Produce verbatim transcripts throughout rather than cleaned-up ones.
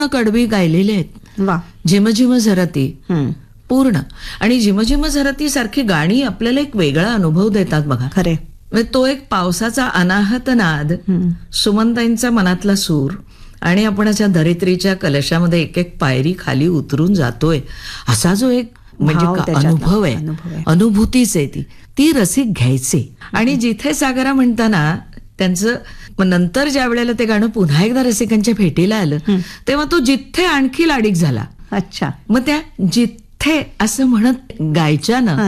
कडवी गायलेले आहेत. वा. झिमझिम झरती हम्म. पूर्ण. आणि झिमझिम झरती सारखी गाणी आपल्याला एक वेगळा अनुभव देतात बघा. खरे. म्हणजे तो एक पावसाचा अनाहत नाद, सुमनताईंचा मनातला सूर, आणि आपण अशा धरित्रीच्या कलशामध्ये एक एक पायरी खाली उतरून जातोय असा जो एक म्हणजे भाव का- त्याच्यातला अनुभव आहे, अनुभव आहे. अनुभूतीच आहे ती ती रसिक घ्यायचे. आणि जिथे सागरा म्हणताना त्यांचं मग नंतर ज्या वेळेला ते गाणं पुन्हा एकदा रसिकांच्या भेटीला आलं तेव्हा तो जिथे आणखी लाडीक झाला. अच्छा. मग त्या जिथे असं म्हणत गायच्यानं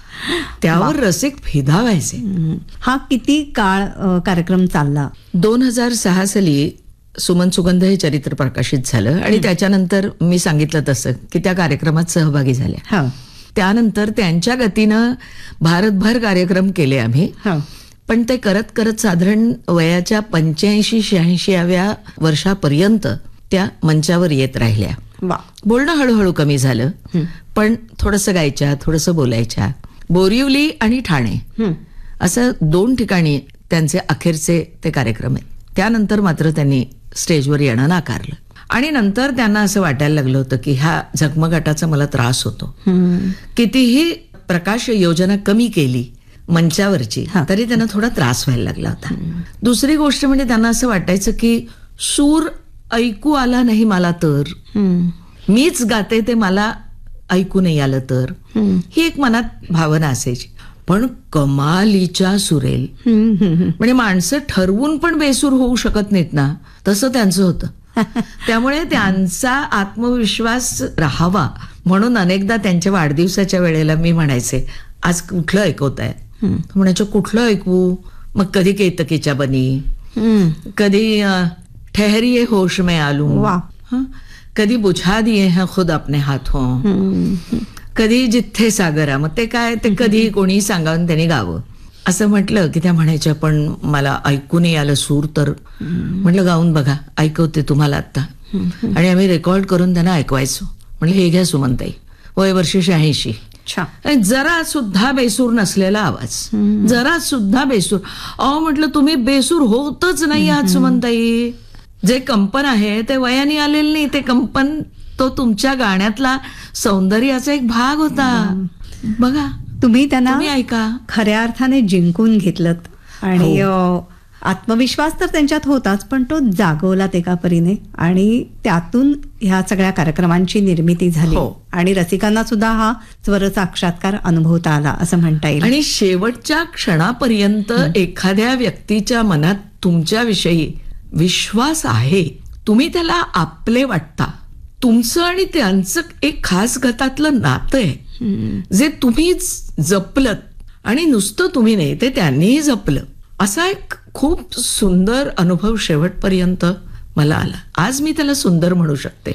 त्यावर रसिक फिदा व्हायचे. हम्म. हा किती काळ अ, कार्यक्रम चालला? दोन हजार सहा साली सुमन सुगंध हे चरित्र प्रकाशित झालं आणि त्याच्यानंतर मी सांगितलं तसं की त्या कार्यक्रमात सहभागी झाल्या. हा. त्यानंतर त्यांच्या गतीनं भारतभर कार्यक्रम केले आम्ही. हा. पण ते करत करत साधारण वयाच्या पंच्याऐंशी शहाऐंशीव्या वर्षापर्यंत त्या मंचावर येत राहिल्या. वा. बोलणं हळूहळू कमी झालं, पण थोडंसं गायच्या, थोडंसं बोलायच्या. बोरिवली आणि ठाणे हम्म. असं दोन ठिकाणी त्यांचे अखेरचे ते कार्यक्रम आहेत. त्यानंतर मात्र त्यांनी स्टेजवर येणं नाकारलं. आणि नंतर त्यांना असं वाटायला लागलं होतं की ह्या झगमगाटाचा मला त्रास होतो. हम्म. कितीही प्रकाश योजना कमी केली मंचावरची हा. तरी त्यांना थोडा त्रास व्हायला लागला होता. दुसरी गोष्ट म्हणजे त्यांना असं वाटायचं की सूर ऐकू आला नाही मला तर, हम्म. मीच गाते ते मला ऐकू नाही आलं तर, हम्म. ही एक मनात भावना असायची. पण कमालीच्या सुरेल हम्म. हम्म. म्हणजे माणसं ठरवून पण बेसूर होऊ शकत नाहीत ना, तसं त्यांचं होतं. त्यामुळे त्यांचा आत्मविश्वास राहावा म्हणून अनेकदा त्यांच्या वाढदिवसाच्या वेळेला मी म्हणायचे आज कुठलं ऐकवताय, म्हणायचं कुठलं ऐकवू. मग कधी केतकीच्या बनी, हम्म. कधी अं, ठहरिये होश में आलू, वा. हं? कधी बुझा दिए हैं खुद अपने हाथों, हम्म. कधी जिथे सागरा. मग ते काय ते कधी कोणी सांगावून त्यांनी गावं. असं म्हटलं की त्या म्हणायच्या पण मला ऐकू नाही आलं सूर तर. म्हटलं गाऊन बघा, ऐकवते तुम्हाला आता. आणि आम्ही रेकॉर्ड करून त्यांना ऐकवायचो. म्हणलं हे घ्या सुमनताई, वय वर्ष शहाऐंशी, छा. जरा सुद्धा बेसूर नसलेला आवाज, जरा सुद्धा बेसूर. अहो म्हटलं तुम्ही बेसूर होतच नाही आहात सुमनताई. जे कंपन आहे ते वयाने आलेलं नाही, ते कंपन तो तुमच्या गाण्यातला सौंदर्याचा एक भाग होता. बघा तुम्ही त्यांना तुम्ही ऐका. खऱ्या अर्थाने जिंकून घेतलं आणि अ, आत्मविश्वास तर त्यांच्यात होताच, पण तो जागवला एका परीने आणि त्यातून ह्या सगळ्या कार्यक्रमांची निर्मिती झाली. हो. आणि रसिकांना सुद्धा हा स्वर साक्षात्कार अनुभवता आला असं म्हणता येईल. आणि शेवटच्या क्षणापर्यंत एखाद्या व्यक्तीच्या मनात तुमच्याविषयी विश्वास आहे, तुम्ही त्याला आपले वाटता. तुमचं आणि त्यांचं एक खास गटातलं नातं आहे जे तुम्ही जपलत, आणि नुसतं तुम्ही नाही ते त्यांनीही जपलं. असा एक खूप सुंदर अनुभव शेवटपर्यंत मला आला. आज मी त्याला सुंदर म्हणू शकते.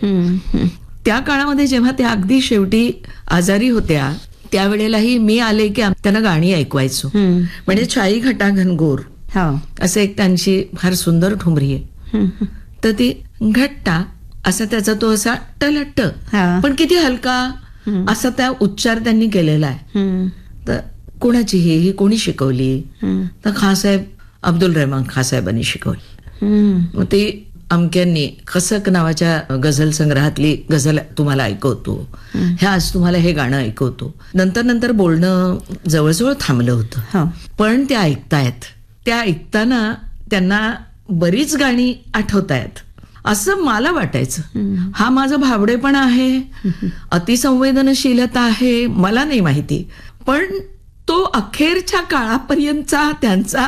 त्या काळामध्ये जेव्हा त्या अगदी शेवटी आजारी होत्या त्यावेळेलाही मी आले की आम- त्यांना गाणी ऐकवायचो. म्हणजे छाई घटा घनघोर हा. असं एक त्यांची फार सुंदर ठुमरी आहे. तर ती घट्टा असा त्याचा तो असा टलट्ट हा. पण किती हलका असा त्या उच्चार त्यांनी केलेला आहे. हम्म. तर कोणाची ही ही कोणी शिकवली तर खासाहेब अब्दुल रहमान खासाहेबांनी शिकवली. हम्म. मग ती अमक्यांनी खसक नावाच्या गझल संग्रहातली गझल तुम्हाला ऐकवतो, ह्या आज तुम्हाला हे गाणं ऐकवतो. नंतर नंतर बोलणं जवळजवळ थांबलं होतं, हा. पण त्या ऐकतायत. त्या ऐकताना त्यांना बरीच गाणी आठवतायत असं मला वाटायचं. हा माझा भावडेपणा आहे, अतिसंवेदनशीलता आहे, मला नाही माहिती. पण तो अखेरच्या काळापर्यंतचा त्यांचा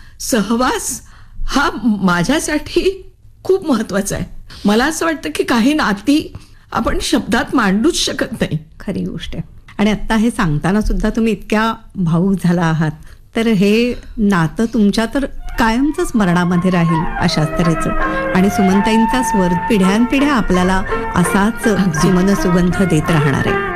सहवास हा माझ्यासाठी खूप महत्वाचा आहे. मला असं वाटतं की काही नाती आपण शब्दात मांडूच शकत नाही. खरी गोष्ट आहे. आणि आता हे सांगताना सुद्धा तुम्ही इतक्या भावूक झाला आहात, तर हे नातं तुमच्या तर कायमच स्मरणामध्ये राहील अशाच तऱ्हेचं. आणि सुमनताईंचा स्वर पिढ्यानपिढ्या आपल्याला असाच सुमन सुगंध देत राहणार आहे.